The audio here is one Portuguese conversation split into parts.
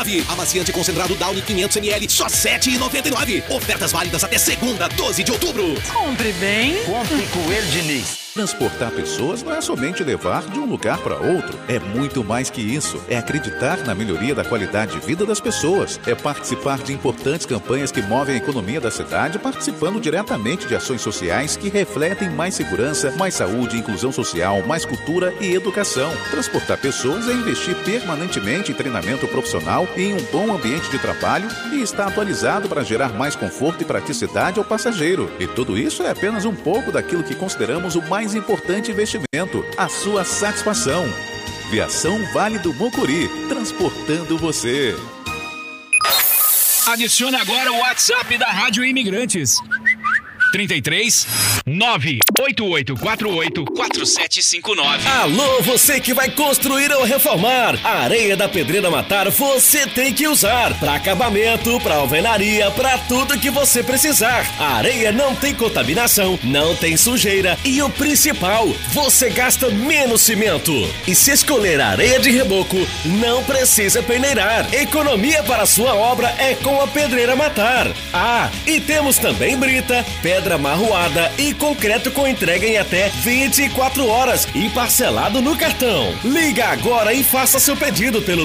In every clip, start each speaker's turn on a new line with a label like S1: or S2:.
S1: Amaciante concentrado Downy 500ml, só R$ 7,99. Ofertas válidas até segunda, 12 de outubro.
S2: Compre bem.
S3: Compre com ele, Diniz.
S4: Transportar pessoas não é somente levar de um lugar para outro. É muito mais que isso. É acreditar na melhoria da qualidade de vida das pessoas. É participar de importantes campanhas que movem a economia da cidade, participando diretamente de ações sociais que refletem mais segurança, mais saúde, inclusão social, mais cultura e educação. Transportar pessoas é investir permanentemente em treinamento profissional e em um bom ambiente de trabalho e estar atualizado para gerar mais conforto e praticidade ao passageiro. E tudo isso é apenas um pouco daquilo que consideramos o mais importante investimento, a sua satisfação. Viação Vale do Mucuri, transportando você.
S5: Adicione agora o WhatsApp da Rádio Imigrantes. 33 98848 4759.
S6: Alô, você que vai construir ou reformar. A areia da Pedreira Matar você tem que usar. Para acabamento, para alvenaria, para tudo que você precisar. A areia não tem contaminação, não tem sujeira e o principal, você gasta menos cimento. E se escolher a areia de reboco, não precisa peneirar. Economia para sua obra é com a Pedreira Matar. Ah, e temos também brita, pedra marroada e concreto com entrega em até 24 horas e parcelado no cartão. Liga agora e faça seu pedido pelo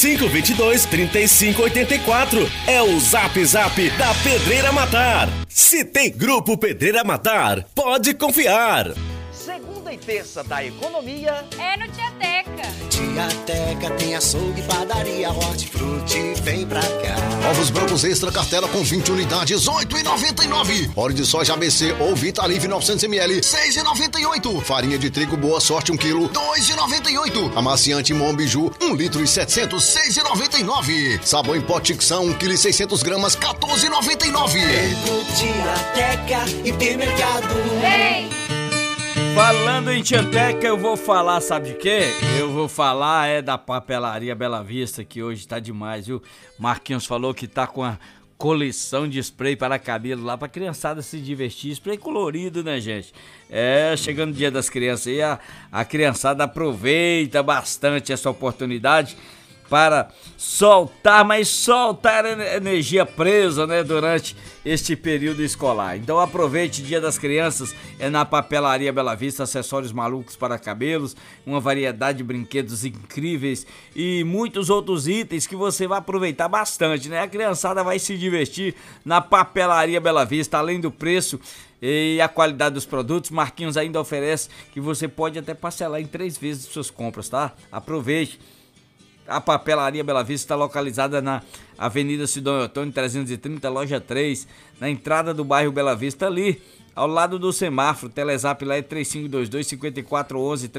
S6: 3522-3584. É o Zap Zap da Pedreira Matar. Se tem Grupo Pedreira Matar, pode confiar.
S3: Segunda e terça da economia
S7: é no Tiateca.
S8: Tiateca tem açougue, padaria, hortifruti, vem pra cá.
S9: Ovos brancos extra cartela com 20 unidades, R$ 8,99. Óleo de soja ABC ou Vitalive 900ml, R$ 6,98. Farinha de trigo Boa Sorte 1 kg, R$ 2,98. Amaciante Mombiju, 1 litro e 700, R$ 6,99. Sabão em pó Tixão, 1 kg e 600 gramas, R$ 14,99.
S8: Vem pro Tiateca e tem mercado.
S7: Vem!
S10: Falando em Tiateca, eu vou falar, sabe de quê? Eu vou falar da Papelaria Bela Vista, que hoje tá demais, viu? Marquinhos falou que tá com a coleção de spray para cabelo lá pra criançada se divertir. Spray colorido, né, gente? Chegando o Dia das Crianças aí, a criançada aproveita bastante essa oportunidade para soltar energia presa, né, durante este período escolar. Então aproveite, Dia das Crianças é na Papelaria Bela Vista, acessórios malucos para cabelos, uma variedade de brinquedos incríveis e muitos outros itens que você vai aproveitar bastante, né? A criançada vai se divertir na Papelaria Bela Vista, além do preço e a qualidade dos produtos. Marquinhos ainda oferece que você pode até parcelar em 3 vezes suas compras, tá? Aproveite. A Papelaria Bela Vista está localizada na Avenida Sidônio Ottoni 330, loja 3, na entrada do bairro Bela Vista, ali ao lado do semáforo. Telezap lá é 3522-5411,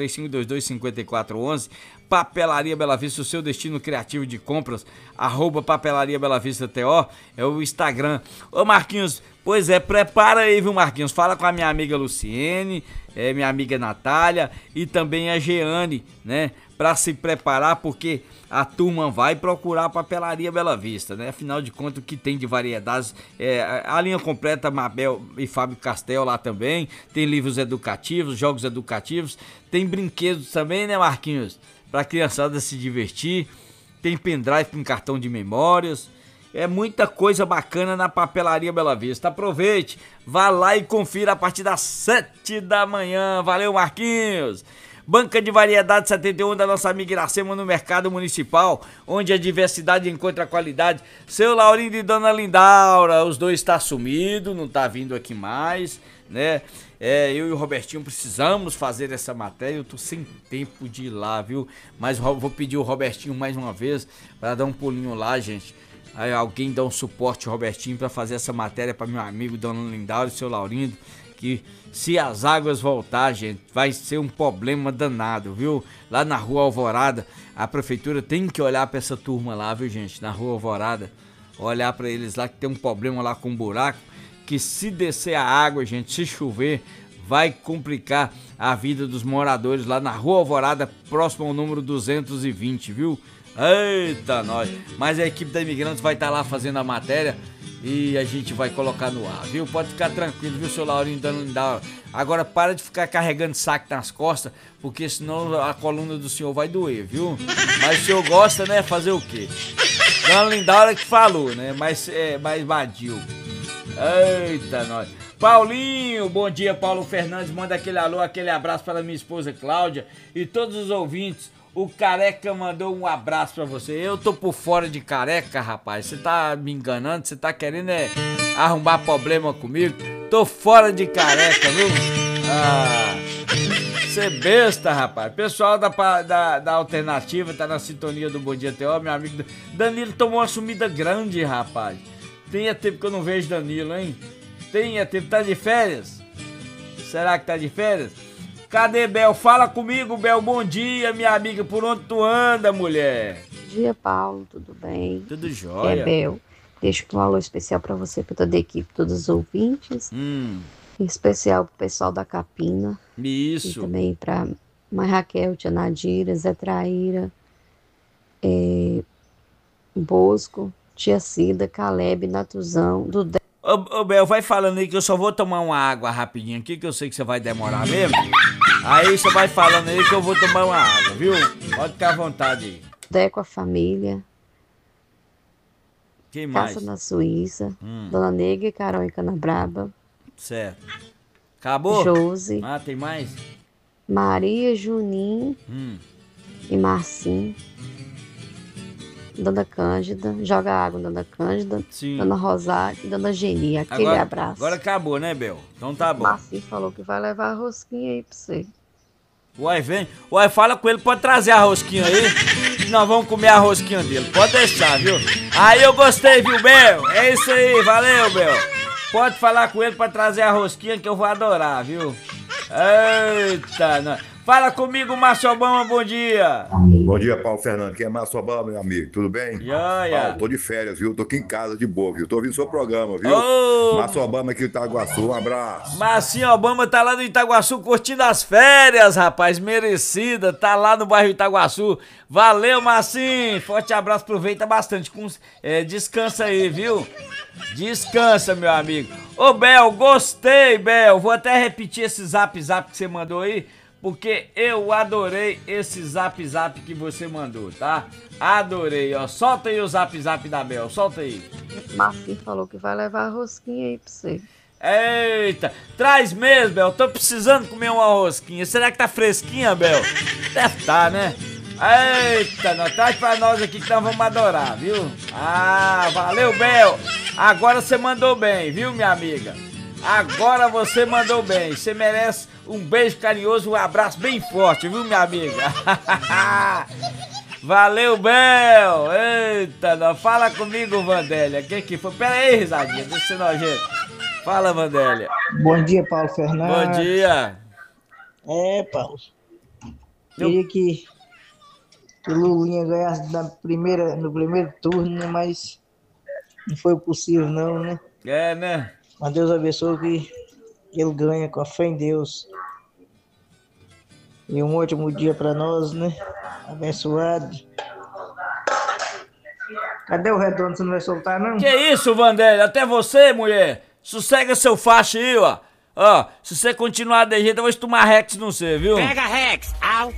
S10: 3522-5411. Papelaria Bela Vista, o seu destino criativo de compras, @Papelaria Bela Vista TO, é o Instagram. Ô Marquinhos, pois é, prepara aí, viu, Marquinhos? Fala com a minha amiga Luciene, minha amiga Natália e também a Jeane, né? Para se preparar, porque a turma vai procurar a Papelaria Bela Vista, né? Afinal de contas, o que tem de variedades, a linha completa Mabel e Fábio Castel lá também, tem livros educativos, jogos educativos, tem brinquedos também, né, Marquinhos? Para a criançada se divertir, tem pendrive com cartão de memórias, muita coisa bacana na Papelaria Bela Vista. Aproveite, vá lá e confira a partir das 7 da manhã. Valeu, Marquinhos! Banca de Variedade 71 da nossa amiga Iracema, no Mercado Municipal, onde a diversidade encontra a qualidade. Seu Laurindo e Dona Lindaura, os dois tá sumido, não tá vindo aqui mais, né? Eu e o Robertinho precisamos fazer essa matéria, eu tô sem tempo de ir lá, viu? Mas vou pedir o Robertinho mais uma vez para dar um pulinho lá, gente. Aí alguém dá um suporte ao Robertinho para fazer essa matéria para meu amigo Dona Lindaura e seu Laurindo, que se as águas voltar, gente, vai ser um problema danado, viu? Lá na Rua Alvorada, a prefeitura tem que olhar para essa turma lá, viu, gente? Na Rua Alvorada, olhar para eles lá, que tem um problema lá com um buraco, que se descer a água, gente, se chover, vai complicar a vida dos moradores lá na Rua Alvorada, próximo ao número 220, viu? Eita, nós! Mas a equipe da Imigrantes vai estar lá fazendo a matéria e a gente vai colocar no ar, viu? Pode ficar tranquilo, viu, seu Laurinho dando Lindaura? Agora para de ficar carregando saco nas costas, porque senão a coluna do senhor vai doer, viu? Mas o senhor gosta, né? Fazer o quê? Dona Lindaura que falou, né? Mas invadiu. Eita, nós. Paulinho, bom dia, Paulo Fernandes. Manda aquele alô, aquele abraço para minha esposa Cláudia e todos os ouvintes. O Careca mandou um abraço pra você. Eu tô por fora de Careca, rapaz. Você tá me enganando? Você tá querendo arrumar problema comigo? Tô fora de Careca, viu? Você besta, rapaz. Pessoal da Alternativa tá na sintonia do Bom Dia Teó. Meu amigo Danilo tomou uma sumida grande, rapaz. Tem tempo que eu não vejo Danilo, hein? Tem tempo. Tá de férias? Será que tá de férias? Cadê Bel? Fala comigo, Bel. Bom dia, minha amiga. Por onde tu anda, mulher?
S2: Bom dia, Paulo. Tudo bem?
S10: Tudo jóia.
S2: É, Bel. Deixo um alô especial pra você, pra toda a equipe, todos os ouvintes. Em especial pro pessoal da Capina.
S10: Isso.
S2: E também pra Mãe Raquel, Tia Nadira, Zé Traíra, Bosco, Tia Cida, Caleb, Natuzão, Dudé.
S10: Ô, Bel, vai falando aí que eu só vou tomar uma água rapidinho aqui, que eu sei que você vai demorar mesmo. Aí você vai falando aí que eu vou tomar uma água, viu? Pode ficar à vontade aí.
S2: Dé com a família.
S10: Quem mais?
S2: Caça na Suíça. Dona Negra e Carol em Canabraba.
S10: Certo. Acabou?
S2: Josi.
S10: Tem mais?
S2: Maria, Juninho e Marcinho. Dona Cândida, joga água, Dona Cândida,
S10: Sim.
S2: Dona Rosário e Dona Geni. Aquele abraço.
S10: Agora acabou, né, Bel? Então tá bom.
S2: Marcinho falou que vai levar a rosquinha aí pra você.
S10: Uai, vem. Uai, fala com ele, pode trazer a rosquinha aí. Nós vamos comer a rosquinha dele. Pode deixar, viu? Aí eu gostei, viu, Bel? É isso aí, valeu, Bel. Pode falar com ele pra trazer a rosquinha que eu vou adorar, viu? Eita, não. Fala comigo, Márcio Obama, bom dia.
S7: Bom dia, Paulo Fernando. Quem é Márcio Obama, meu amigo? Tudo bem?
S10: Joia.
S7: Paulo, tô de férias, viu? Tô aqui em casa de boa, viu? Tô ouvindo seu programa, viu? Márcio Obama aqui do Itaguaçu, um abraço.
S10: Marcinho Obama tá lá no Itaguaçu curtindo as férias, rapaz, merecida. Tá lá no bairro Itaguaçu. Valeu, Marcinho. Forte abraço, aproveita bastante. Descansa aí, viu? Descansa, meu amigo. Ô, Bel, gostei, Bel. Vou até repetir esse zap que você mandou aí, porque eu adorei esse zap que você mandou, tá? Adorei, ó. Solta aí o zap da Bel, solta aí.
S2: Marcinho falou que vai levar a rosquinha aí pra você.
S10: Eita, traz mesmo, Bel. Tô precisando comer uma rosquinha. Será que tá fresquinha, Bel? Deve tá, né? Eita, nós traz pra nós aqui que nós vamos adorar, viu? Valeu, Bel. Agora você mandou bem, viu, minha amiga? Agora você mandou bem. Você merece um beijo carinhoso, um abraço bem forte, viu, minha amiga? Valeu, Bel. Eita, não. Fala comigo, Vandélia. Quem que foi? Pera aí, risadinha, deixa eu ser nojento. Fala, Vandélia.
S11: Bom dia, Paulo Fernandes.
S10: Bom dia.
S11: Paulo. Queria que o Lulinha ganhasse no primeiro turno, mas não foi possível não, né?
S10: Né?
S11: Mas Deus abençoe que ele ganha com a fé em Deus. E um ótimo dia para nós, né? Abençoado. Cadê o redondo? Você não vai soltar, não?
S10: Que isso, Vandélia? Até você, mulher. Sossega seu facho aí, ó. Ó, se você continuar de jeito, eu vou estumar Rex no você, viu?
S12: Pega Rex. Au.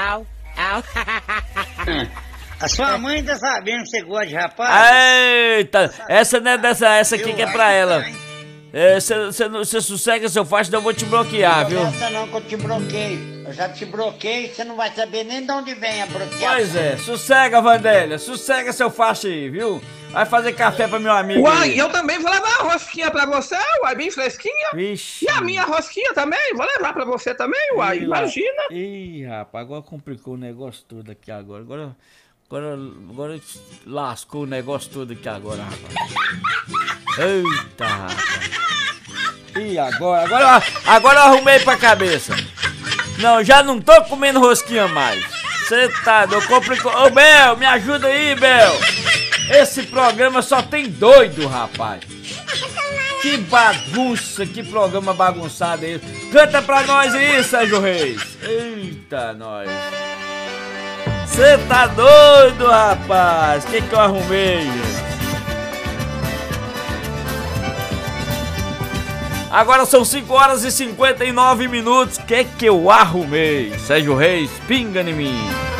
S12: A sua mãe tá sabendo que você gosta de rapaz?
S10: Eita, essa não é essa aqui que é pra ela. Você sossega seu facho, então eu vou te bloquear, viu?
S12: Não, que eu te bloqueio. Eu já te bloqueei, você não vai saber nem de onde vem a bloqueação.
S10: Pois é, sossega, Vandélia, sossega seu facho aí, viu? Vai fazer café pra meu amigo.
S13: Uai,
S10: aí.
S13: Eu também vou levar uma rosquinha pra você, uai, bem fresquinha.
S10: Vixe.
S13: E a minha rosquinha também, vou levar pra você também, uai, imagina.
S10: Ih, rapaz, agora complicou o negócio todo aqui agora. Agora lascou o negócio todo aqui agora, rapaz. Eita, rapaz. E agora eu arrumei pra cabeça. Não, já não tô comendo rosquinha mais. Cê tá, complicou. Ô, Bel, me ajuda aí, Bel. Esse programa só tem doido, rapaz. Que bagunça, que programa bagunçado é esse. Canta pra nós aí, Sérgio Reis. Eita, nós. Cê tá doido, rapaz. Que eu arrumei, gente? Agora são 5 horas e 59 minutos. Que eu arrumei? Sérgio Reis, pinga em mim.